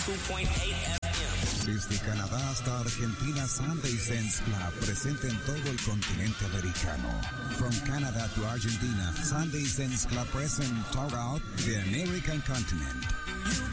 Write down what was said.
FM. Desde Canadá hasta Argentina, Sunday Sense Club presente en todo el continente americano. From Canada to Argentina, Sunday Sense Club present Talk Out the American Continent.